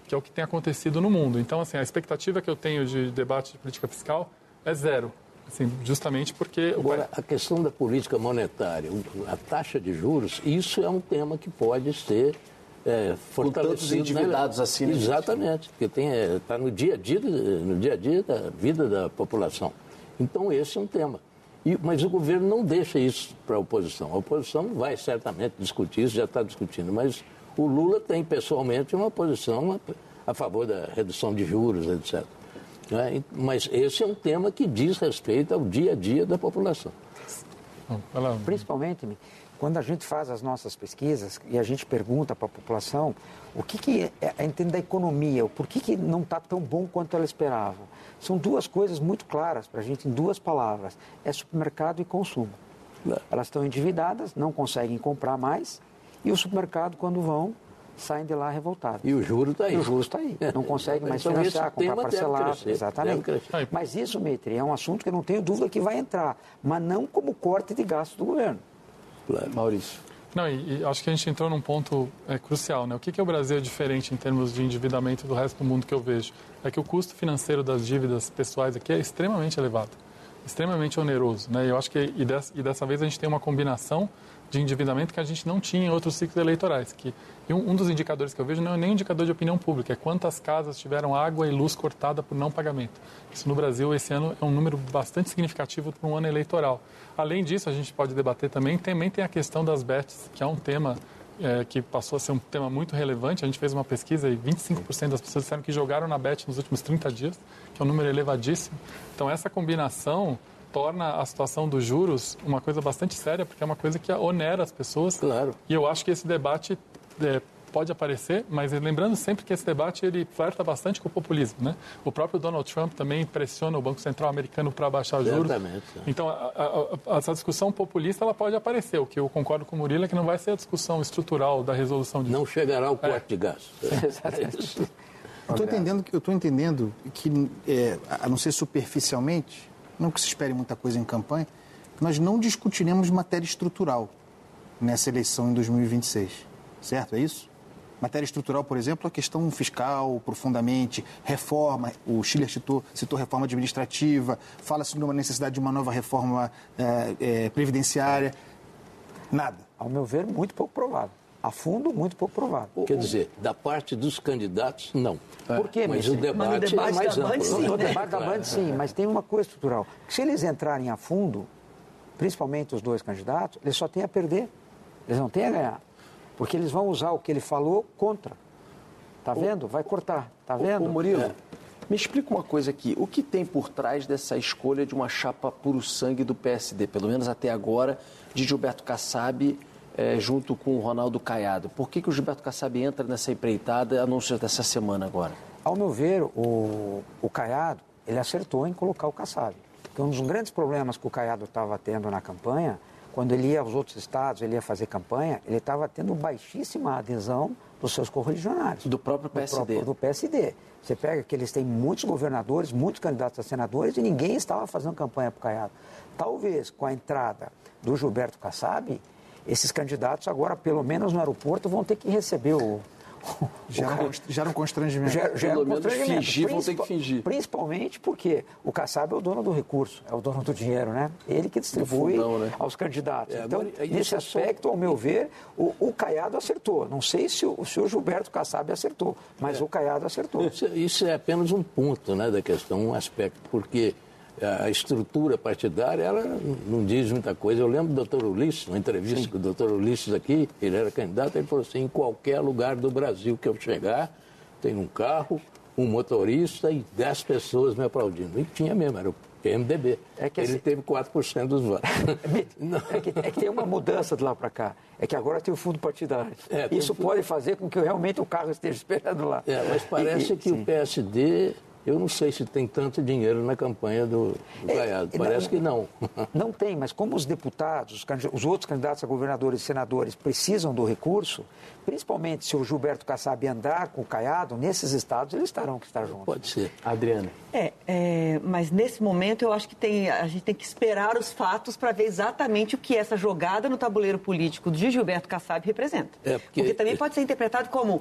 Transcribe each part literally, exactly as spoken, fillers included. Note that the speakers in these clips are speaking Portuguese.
que é o que tem acontecido no mundo. Então, assim, a expectativa que eu tenho de debate de política fiscal é zero. Assim, justamente porque... Agora, a questão da política monetária, a taxa de juros, isso é um tema que pode ser é, fortalecido. Com tantos endividados, né? Assim, né? Exatamente, porque está é, tá no dia a dia, no dia a dia da vida da população. Então, esse é um tema. E, mas o governo não deixa isso para a oposição. A oposição vai certamente discutir isso, já está discutindo, mas o Lula tem pessoalmente uma posição a, a favor da redução de juros, etcétera. É, mas esse é um tema que diz respeito ao dia a dia da população. Principalmente, quando a gente faz as nossas pesquisas e a gente pergunta para a população o que, que é, é entender da economia, o porquê que não está tão bom quanto ela esperava. São duas coisas muito claras para a gente, em duas palavras. É supermercado e consumo. Elas estão endividadas, não conseguem comprar mais, e o supermercado, quando vão, saem de lá revoltados. E o juro está aí. E o juro está aí. Não consegue mais então, financiar, comprar parcelado. Exatamente. Mas isso, Mitri, é um assunto que eu não tenho dúvida que vai entrar, mas não como corte de gastos do governo. Claro. Maurício. Não, e, e acho que a gente entrou num ponto é, crucial, né? O que, que é o Brasil diferente em termos de endividamento do resto do mundo que eu vejo? É que o custo financeiro das dívidas pessoais aqui é extremamente elevado, extremamente oneroso, né? Eu acho que e, des, e dessa vez a gente tem uma combinação de endividamento que a gente não tinha em outros ciclos eleitorais. Que, e um, um dos indicadores que eu vejo não é nem um indicador de opinião pública, é quantas casas tiveram água e luz cortada por não pagamento. Isso no Brasil, esse ano, é um número bastante significativo para um ano eleitoral. Além disso, a gente pode debater também, também tem a questão das bets, que é um tema é, que passou a ser um tema muito relevante. A gente fez uma pesquisa e vinte e cinco por cento das pessoas disseram que jogaram na bet nos últimos trinta dias, que é um número elevadíssimo. Então, essa combinação torna a situação dos juros uma coisa bastante séria, porque é uma coisa que onera as pessoas. Claro. E eu acho que esse debate é, pode aparecer, mas lembrando sempre que esse debate ele flerta bastante com o populismo, né? O próprio Donald Trump também pressiona o Banco Central americano para baixar os juros. Exatamente. Então, a, a, essa discussão populista ela pode aparecer. O que eu concordo com o Murilo é que não vai ser a discussão estrutural da resolução disso. Não chegará ao corte é. de gastos. Exatamente. Eu estou entendendo, eu estou entendendo que, é, a não ser superficialmente, não que se espere muita coisa em campanha, nós não discutiremos matéria estrutural nessa eleição em dois mil e vinte e seis, certo? É isso? Matéria estrutural, por exemplo, a questão fiscal, profundamente, reforma, o Schiller citou, citou reforma administrativa, fala sobre uma necessidade de uma nova reforma é, é, previdenciária, nada. Ao meu ver, muito pouco provável. A fundo, muito pouco provável. Quer dizer, da parte dos candidatos, não. É. Por quê, mas o debate, mas o debate é mais amplo. Sim, o debate da Band, sim, mas tem uma coisa estrutural. Se eles entrarem a fundo, principalmente os dois candidatos, eles só têm a perder. Eles não têm a ganhar. Porque eles vão usar o que ele falou contra. Tá vendo? Vai cortar. Tá vendo? Ô, Murilo, é. me explica uma coisa aqui. O que tem por trás dessa escolha de uma chapa puro sangue do P S D, pelo menos até agora, de Gilberto Kassab, É, junto com o Ronaldo Caiado? Por que, que o Gilberto Kassab entra nessa empreitada, anúncio dessa semana agora? Ao meu ver, o, o Caiado, ele acertou em colocar o Kassab. Porque um dos grandes problemas que o Caiado estava tendo na campanha, quando ele ia aos outros estados, ele ia fazer campanha, ele estava tendo baixíssima adesão dos seus correligionários. Do próprio P S D. Do, próprio, do P S D. Você pega que eles têm muitos governadores, muitos candidatos a senadores, e ninguém estava fazendo campanha para o Caiado. Talvez, com a entrada do Gilberto Kassab, esses candidatos agora, pelo menos no aeroporto, vão ter que receber o... Gera um constrangimento. Gera, gera pelo um menos constrangimento. fingir, vão ter que fingir. Principalmente porque o Kassab é o dono do recurso, é o dono do dinheiro, né? Ele que distribui fundão, né? aos candidatos. É, então, agora, nesse aspecto, ao meu ver, o, o Caiado acertou. Não sei se o, se o Gilberto Kassab acertou, mas é. o Caiado acertou. Isso, isso é apenas um ponto, né, da questão, um aspecto, porque a estrutura partidária, ela não diz muita coisa. Eu lembro do doutor Ulisses, uma entrevista Sim. com o doutor Ulisses aqui, ele era candidato, ele falou assim, em qualquer lugar do Brasil que eu chegar, tem um carro, um motorista e dez pessoas me aplaudindo. E tinha mesmo, era o P M D B. É que ele assim, teve quatro por cento dos votos. é, que, é que tem uma mudança de lá para cá. É que agora tem o fundo partidário. É, Isso fundo... pode fazer com que realmente o carro esteja esperando lá. É, mas parece e, que sim. o P S D... Eu não sei se tem tanto dinheiro na campanha do, do Caiado. É, Parece não, que não. Não tem, mas como os deputados, os outros candidatos a governadores e senadores precisam do recurso, principalmente se o Gilberto Kassab andar com o Caiado, nesses estados eles estarão que estar juntos. Pode ser. Adriana. É, é, mas nesse momento eu acho que tem, a gente tem que esperar os fatos para ver exatamente o que essa jogada no tabuleiro político de Gilberto Kassab representa. É porque... porque também pode ser interpretado como...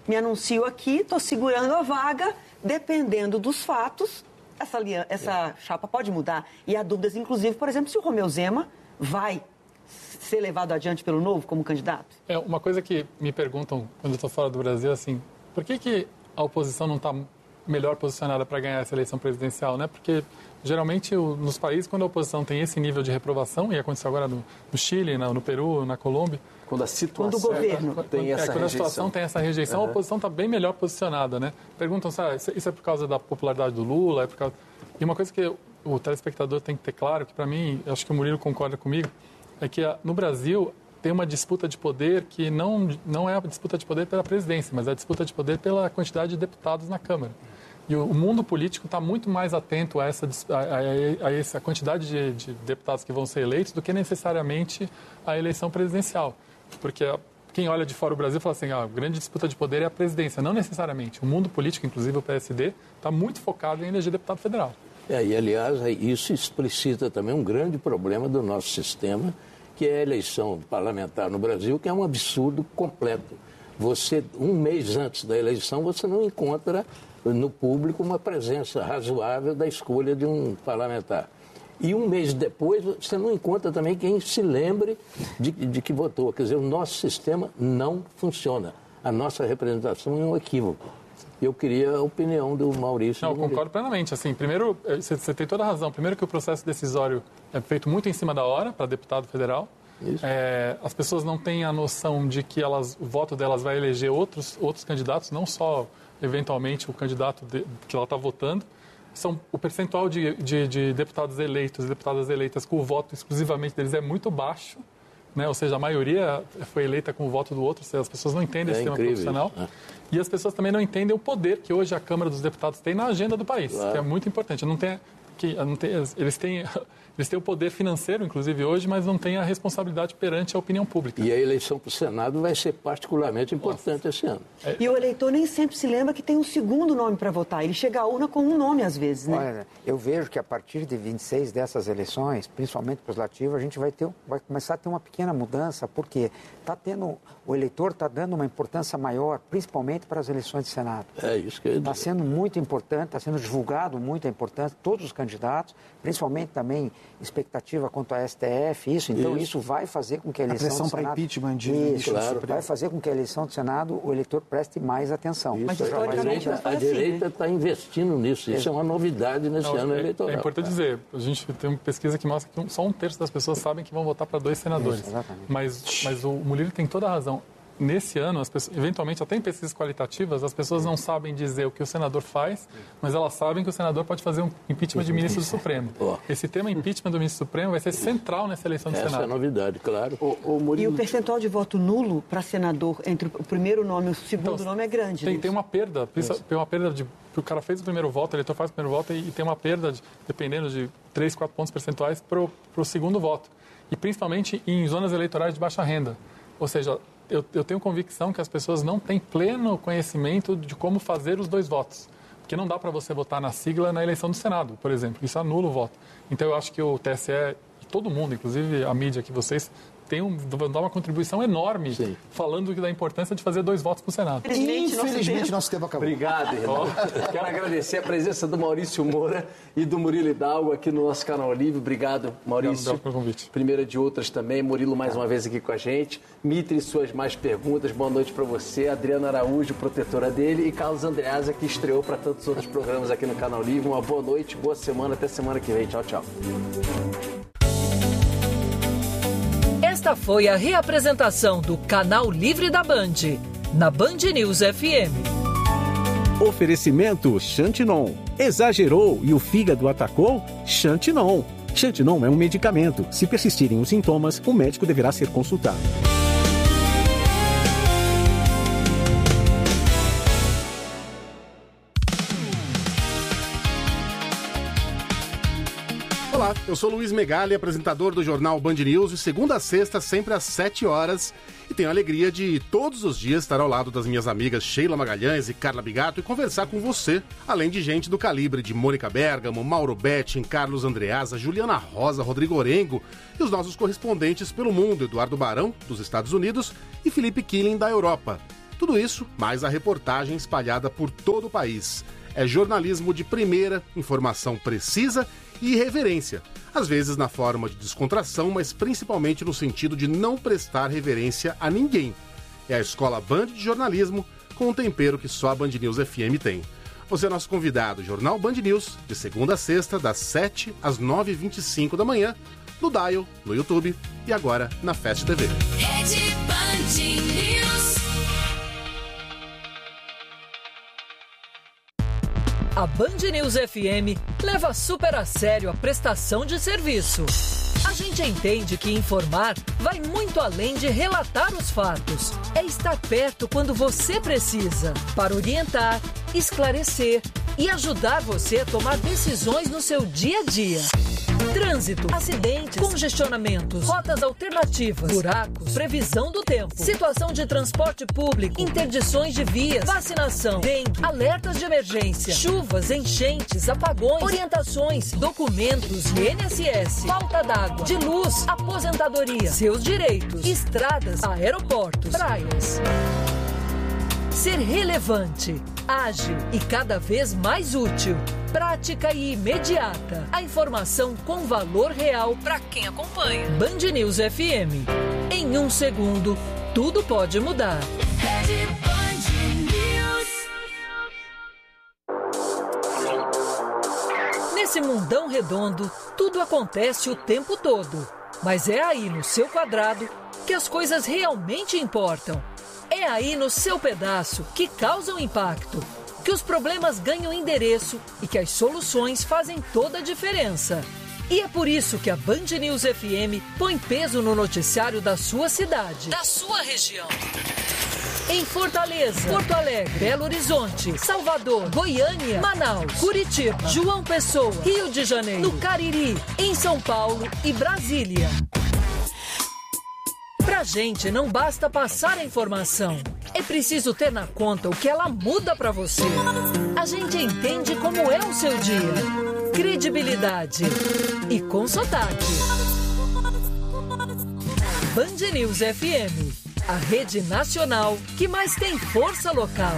me anuncio aqui, estou segurando a vaga, dependendo dos fatos, essa, essa chapa pode mudar. E há dúvidas, inclusive, por exemplo, se o Romeu Zema vai ser levado adiante pelo Novo como candidato. É uma coisa que me perguntam quando eu estou fora do Brasil, assim, por que, que a oposição não está melhor posicionada para ganhar essa eleição presidencial, né? Porque geralmente o, nos países, quando a oposição tem esse nível de reprovação, e aconteceu agora no, no Chile, na, no Peru, na Colômbia... Quando a situação quando o governo tem é, essa quando rejeição. a situação tem essa rejeição, uhum. a oposição está bem melhor posicionada, né? Perguntam, sabe, isso é por causa da popularidade do Lula? É por causa... E uma coisa que o telespectador tem que ter claro, que para mim, acho que o Murilo concorda comigo, é que no Brasil tem uma disputa de poder que não, não é a disputa de poder pela presidência, mas é a disputa de poder pela quantidade de deputados na Câmara. E o mundo político está muito mais atento a essa, a, a, a essa quantidade de, de deputados que vão ser eleitos do que necessariamente a eleição presidencial. Porque quem olha de fora o Brasil fala assim, ah, a grande disputa de poder é a presidência. Não necessariamente. O mundo político, inclusive o P S D, está muito focado em eleger deputado federal. É, e, aliás, isso explicita também um grande problema do nosso sistema, que é a eleição parlamentar no Brasil, que é um absurdo completo. Você, um mês antes da eleição, você não encontra no público uma presença razoável da escolha de um parlamentar. E um mês depois, você não encontra também quem se lembre de, de que votou. Quer dizer, o nosso sistema não funciona. A nossa representação é um equívoco. Eu queria a opinião do Maurício. Não, eu concordo plenamente. Assim, primeiro, você, você tem toda a razão. Primeiro que o processo decisório é feito muito em cima da hora para deputado federal. É, as pessoas não têm a noção de que elas, o voto delas vai eleger outros, outros candidatos, não só, eventualmente, o candidato de, que ela está votando. São, o percentual de, de, de deputados eleitos e deputadas eleitas com o voto exclusivamente deles é muito baixo, né? Ou seja, a maioria foi eleita com o voto do outro, ou seja, as pessoas não entendem é esse sistema profissional. Isso, né? E as pessoas também não entendem o poder que hoje a Câmara dos Deputados tem na agenda do país, claro. Que é muito importante. Não tem, que, não tem, eles têm... Eles têm o poder financeiro, inclusive, hoje, mas não têm a responsabilidade perante a opinião pública. E a eleição para o Senado vai ser particularmente importante Nossa. esse ano. É... E o eleitor nem sempre se lembra que tem um segundo nome para votar. Ele chega à urna com um nome, às vezes, né? Olha, eu vejo que a partir de vinte e seis dessas eleições, principalmente para os legislativos, a gente vai, ter, vai começar a ter uma pequena mudança, porque tá tendo, o eleitor está dando uma importância maior, principalmente para as eleições de Senado. É isso que eu Está sendo muito importante, está sendo divulgado muito, é importante, todos os candidatos, principalmente também expectativa quanto à S T F, isso, então isso, isso vai fazer com que a eleição a pressão do Senado... para impeachment de isso, claro, vai fazer com que a eleição do Senado o eleitor preste mais atenção. Isso, mas historicamente a, a direita está assim, né? investindo nisso, isso é, é uma novidade nesse Não, ano é, eleitoral. É importante dizer, a gente tem uma pesquisa que mostra que só um terço das pessoas sabem que vão votar para dois senadores. Isso, mas, mas o Murilo tem toda a razão. Nesse ano, as pessoas, eventualmente, até em pesquisas qualitativas, as pessoas não sabem dizer o que o senador faz, mas elas sabem que o senador pode fazer um impeachment de ministro do Supremo. Esse tema impeachment do ministro do Supremo vai ser central nessa eleição do Essa Senado. Essa é a novidade, claro. O, o Murilo... E o percentual de voto nulo para senador entre o primeiro nome e o segundo então, nome é grande. Tem, tem uma perda, tem uma perda de... O cara fez o primeiro voto, o eleitor faz o primeiro voto e, e tem uma perda, de, dependendo de três, quatro pontos percentuais, para o segundo voto. E principalmente em zonas eleitorais de baixa renda. Ou seja... Eu, eu tenho convicção que as pessoas não têm pleno conhecimento de como fazer os dois votos. Porque não dá para você votar na sigla na eleição do Senado, por exemplo. Isso anula o voto. Então, eu acho que o T S E e todo mundo, inclusive a mídia que vocês, tem um, dá uma contribuição enorme Sim. falando da importância de fazer dois votos para o Senado. Infelizmente, Infelizmente nosso, nosso tempo acabou. Obrigado, irmão. Quero agradecer a presença do Maurício Moura e do Murilo Hidalgo aqui no nosso canal Livre. Obrigado, Maurício. Obrigado pelo convite. Primeira de outras também. Murilo, mais uma vez aqui com a gente. Mitre, suas mais perguntas. Boa noite para você. Adriana Araújo, protetora dele. E Carlos Andreasa, que estreou para tantos outros programas aqui no canal Livre. Uma boa noite, boa semana. Até semana que vem. Tchau, tchau. Esta foi a reapresentação do Canal Livre da Band, na Band News F M. Oferecimento Xantinon. Exagerou e o fígado atacou? Xantinon. Xantinon é um medicamento. Se persistirem os sintomas, o médico deverá ser consultado. Olá, eu sou Luiz Megali, apresentador do jornal Band News, de segunda a sexta, sempre às sete horas, e tenho a alegria de todos os dias estar ao lado das minhas amigas Sheila Magalhães e Carla Bigato e conversar com você, além de gente do calibre de Mônica Bergamo, Mauro Betting, Carlos Andreasa, Juliana Rosa, Rodrigo Orengo e os nossos correspondentes pelo mundo, Eduardo Barão, dos Estados Unidos, e Felipe Killing, da Europa. Tudo isso, mais a reportagem espalhada por todo o país. É jornalismo de primeira, informação precisa e irreverência. Às vezes na forma de descontração, mas principalmente no sentido de não prestar reverência a ninguém. É a Escola Band de Jornalismo, com um tempero que só a Band News F M tem. Você é nosso convidado, Jornal Band News, de segunda a sexta, das sete às nove e vinte e cinco da manhã, no Dial, no YouTube e agora na Fast T V. Rede Band News. A Band News F M leva super a sério a prestação de serviço. A gente entende que informar vai muito além de relatar os fatos. É estar perto quando você precisa, para orientar, esclarecer e ajudar você a tomar decisões no seu dia a dia. Trânsito, acidentes, congestionamentos, rotas alternativas, buracos, previsão do tempo, situação de transporte público, interdições de vias, vacinação, dengue, alertas de emergência, chuvas, enchentes, apagões, orientações, documentos, I N S S, falta d'água, de luz, aposentadoria, seus direitos, estradas, aeroportos, praias. Ser relevante, ágil e cada vez mais útil. Prática e imediata. A informação com valor real para quem acompanha. Band News F M. Em um segundo, tudo pode mudar. Nesse mundão redondo, tudo acontece o tempo todo. Mas é aí no seu quadrado que as coisas realmente importam. É aí no seu pedaço que causam impacto, que os problemas ganham endereço e que as soluções fazem toda a diferença. E é por isso que a Band News F M põe peso no noticiário da sua cidade, da sua região. Em Fortaleza, Porto Alegre, Belo Horizonte, Salvador, Goiânia, Manaus, Curitiba, João Pessoa, Rio de Janeiro, no Cariri, em São Paulo e Brasília. Pra gente não basta passar a informação, é preciso ter na conta o que ela muda pra você. A gente entende como é o seu dia. Credibilidade e com sotaque. Band News F M, a rede nacional que mais tem força local.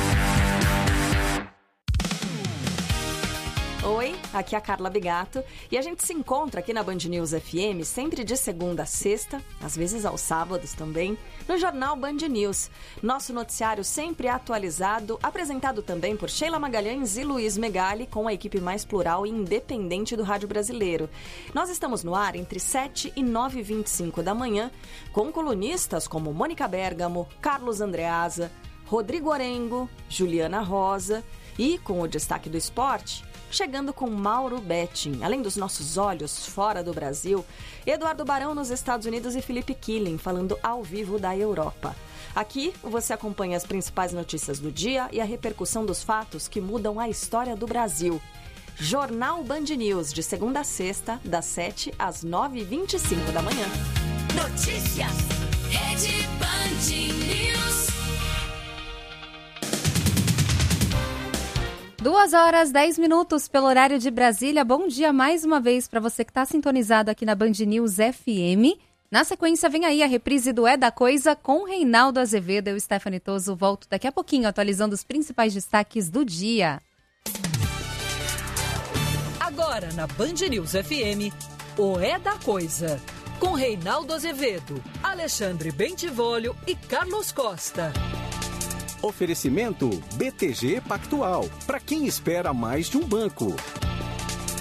Oi, aqui é a Carla Bigato e a gente se encontra aqui na Band News F M sempre de segunda a sexta, às vezes aos sábados também, no Jornal Band News. Nosso noticiário sempre atualizado, apresentado também por Sheila Magalhães e Luiz Megali, com a equipe mais plural e independente do rádio brasileiro. Nós estamos no ar entre sete e nove e vinte e cinco da manhã, com colunistas como Mônica Bergamo, Carlos Andreasa, Rodrigo Orengo, Juliana Rosa e, com o destaque do esporte, chegando com Mauro Betting. Além dos nossos olhos fora do Brasil, Eduardo Barão nos Estados Unidos e Felipe Killing falando ao vivo da Europa. Aqui você acompanha as principais notícias do dia e a repercussão dos fatos que mudam a história do Brasil. Jornal Band News, de segunda a sexta, das sete às nove e vinte e cinco da manhã. Notícias, Rede Band News. Duas horas, dez minutos pelo horário de Brasília. Bom dia mais uma vez para você que está sintonizado aqui na Band News F M. Na sequência, vem aí a reprise do É da Coisa com Reinaldo Azevedo. Eu, Stephanie Toso, volto daqui a pouquinho atualizando os principais destaques do dia. Agora na Band News F M, o É da Coisa, com Reinaldo Azevedo, Alexandre Bentivolio e Carlos Costa. Oferecimento B T G Pactual, para quem espera mais de um banco.